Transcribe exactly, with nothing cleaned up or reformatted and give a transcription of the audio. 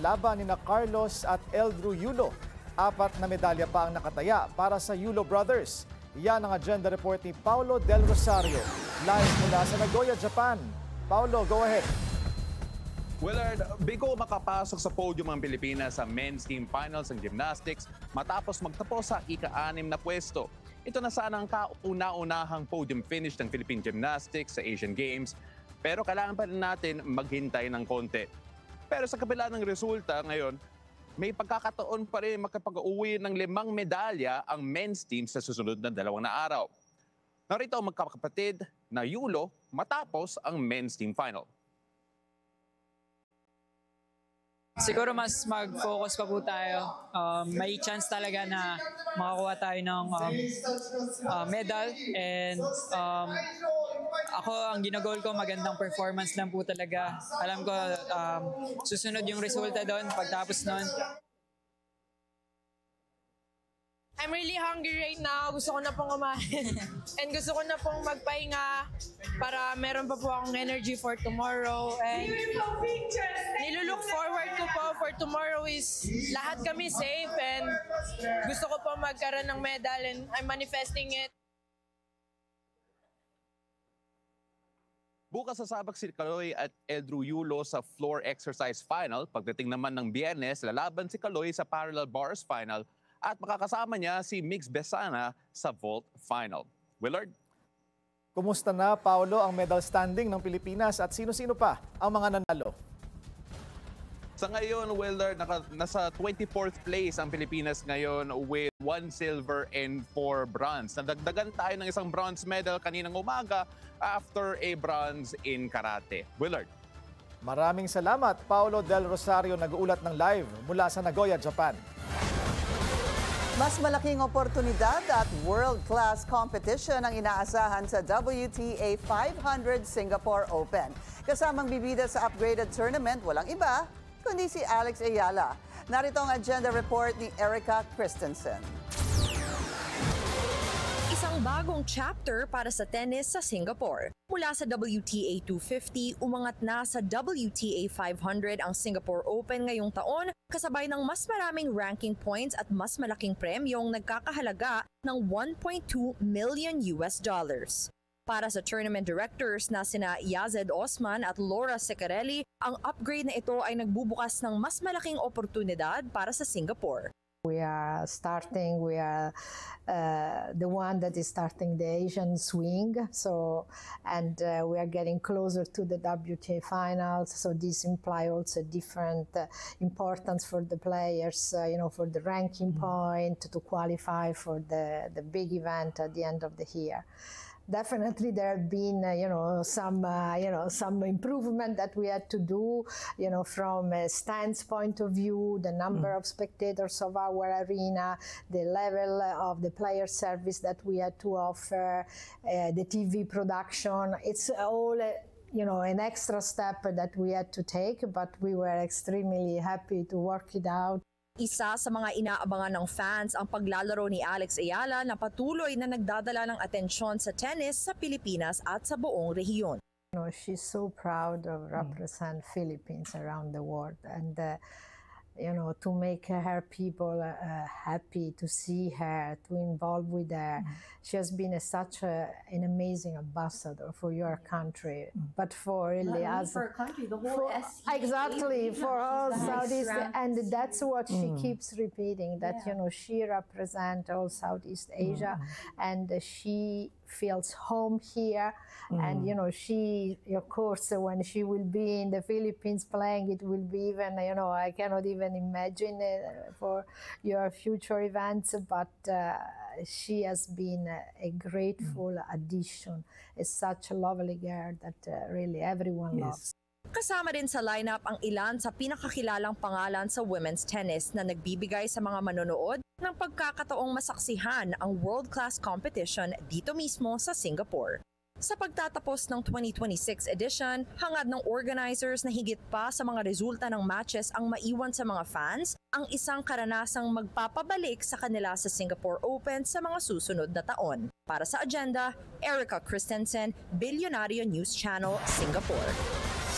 laban ni na Carlos at Eldru Yulo. Apat na medalya pa ang nakataya para sa Yulo Brothers. Yan ang agenda report ni Paulo Del Rosario. Live mula sa Nagoya, Japan. Paulo, go ahead. Willard, bigo makapasok sa podium ang Pilipinas sa men's team finals ng gymnastics matapos magtapos sa ika-anim na pwesto. Ito na sana ang kauna-unahang podium finish ng Philippine Gymnastics sa Asian Games, pero kailangan pa rin natin maghintay ng konti. Pero sa kabila ng resulta ngayon, may pagkakataon pa rin makapag-uwi ng limang medalya ang men's team sa susunod na dalawang na araw. Narito ang magkakapatid na Yulo matapos ang men's team final. Siguro mas mag-focus pa po tayo. Um, may chance talaga na makakuha tayo ng um, uh, medal. And um, ako, ang ginagol ko, magandang performance lang po talaga. Alam ko, um, susunod yung resulta doon pagtapos noon. I'm really hungry right now. Gusto ko na pong kumain. And gusto ko na pong magpahinga para meron pa po akong energy for tomorrow. And nilulook forward ko po for tomorrow is lahat kami safe and gusto ko po magkaroon ng medal and I'm manifesting it. Bukas sasabak si Kaloy at Eldru Yulo sa floor exercise final. Pagdating naman ng Biyernes, lalaban si Kaloy sa parallel bars final at makakasama niya si Mix Besana sa vault final. Willard? Kumusta na, Paulo, ang medal standing ng Pilipinas at sino-sino pa ang mga nanalo? Sa ngayon, Willard, naka, nasa twenty-fourth place ang Pilipinas ngayon with one silver and four bronze. Nadagdagan tayo ng isang bronze medal kaninang umaga after a bronze in karate. Willard? Maraming salamat, Paulo Del Rosario, nag-uulat ng live mula sa Nagoya, Japan. Mas malaking oportunidad at world-class competition ang inaasahan sa W T A five hundred Singapore Open. Kasamang bibida sa upgraded tournament, walang iba, kundi si Alex Ayala. Narito ang agenda report ni Erica Christensen. Isang bagong chapter para sa tennis sa Singapore. Mula sa W T A two fifty, umangat na sa W T A five hundred ang Singapore Open ngayong taon, kasabay ng mas maraming ranking points at mas malaking premyong nagkakahalaga ng one point two million U S dollars. Para sa tournament directors na sina Yazed Osman at Laura Secarelli, ang upgrade na ito ay nagbubukas ng mas malaking oportunidad para sa Singapore. We are starting, we are uh, the one that is starting the Asian swing, so, and uh, we are getting closer to the W T A finals, so this implies also different uh, importance for the players, uh, you know, for the ranking mm-hmm. point, to qualify for the, the big event at the end of the year. Definitely, there have been, uh, you know, some, uh, you know, some improvement that we had to do, you know, from a stands point of view, the number mm. of spectators of our arena, the level of the player service that we had to offer, uh, the T V production. It's all, uh, you know, an extra step that we had to take, but we were extremely happy to work it out. Isa sa mga inaabangan ng fans ang paglalaro ni Alex Ayala na patuloy na nagdadala ng atensyon sa tennis sa Pilipinas at sa buong rehiyon. You know, she's so proud of represent mm. Philippines around the world, and uh, you know, to make her people uh, happy, to see her, to involve with her. Mm. She has been a, such a, an amazing ambassador for your country, mm. but for really Not as for a country, the whole for, S T A. exactly for all Southeast, and that's what mm. she keeps repeating. That yeah. you know, she represents all Southeast Asia, mm. and uh, she feels home here, mm. and you know, she, of course, when she will be in the Philippines playing, it will be even, you know, I cannot even imagine uh, for your future events, but uh, she has been a, a grateful mm. addition. Is such a lovely girl that uh, really everyone yes. loves. Kasama din sa lineup ang ilan sa pinakakilalang pangalan sa women's tennis na nagbibigay sa mga manonood ng pagkakataong masaksihan ang world-class competition dito mismo sa Singapore. Sa pagtatapos ng twenty twenty-six edition, hangad ng organizers na higit pa sa mga resulta ng matches ang maiwan sa mga fans, ang isang karanasang magpapabalik sa kanila sa Singapore Open sa mga susunod na taon. Para sa agenda, Erica Christensen, Billionario News Channel, Singapore.